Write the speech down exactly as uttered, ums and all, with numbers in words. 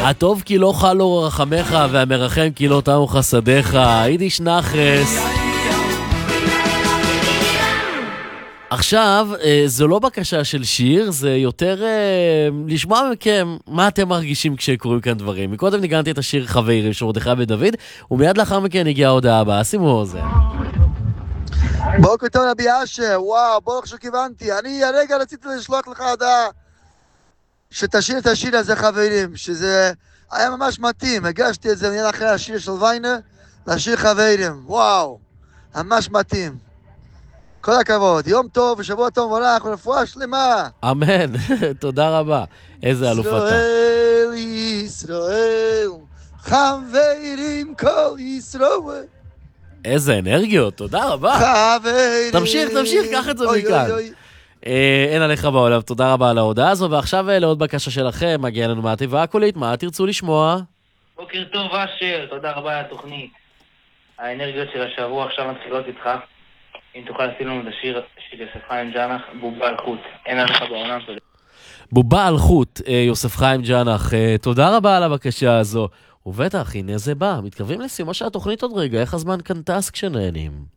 הטוב כי לא חלו רחמך, והמרחם כי לא תמו חסדיך. יידיש נחס. עכשיו, זו לא בקשה של שיר, זה יותר לשמוע מכם מה אתם מרגישים כשקוראים כאן דברים. מקודם ניגנתי את השיר חברים של מרדכי בן דוד, ומיד לאחר מכן הגיעה ההודעה הבאה. שימו אוזן. בוקר טוב רבי אשר, וואו, ברוך שכיוונתי. אני הרגע רציתי לשלוח לך הודעה שתשאיר את השיר הזה חברים, שזה היה ממש מתאים. הגשתי את זה מיד אחרי השיר של ויינר לשיר חברים, וואו, ממש מתאים. כל הכבוד, יום טוב ושבוע טוב מבורך ורפואה שלמה. אמן, תודה רבה. איזה אלוף אתה. ישראל, ישראל, חברים כל ישראל. איזה אנרגיות, תודה רבה. חברים. תמשיך, תמשיך, קח את זה מכאן. אין עליך בעולם, תודה רבה על ההודעה הזו, ועכשיו לעוד בקשה שלכם, מגיע לנו מהטבעה הקולית, מה תרצו לשמוע? בוקר טוב אשר, תודה רבה על התוכנית. האנרגיות של השבוע עכשיו מתחילות איתך. אם תוכל לשים לנו את השיר של יוסף חיים ג'אנח, בובה על חוט. אין עליך בעולם, תודה. בובה על חוט, יוסף חיים ג'אנח, תודה רבה על הבקשה הזו. ובטח, הנה זה בא, מתקרבים לסיומה של התוכנית עוד רגע, איך הזמן כאן טס כשנהנים.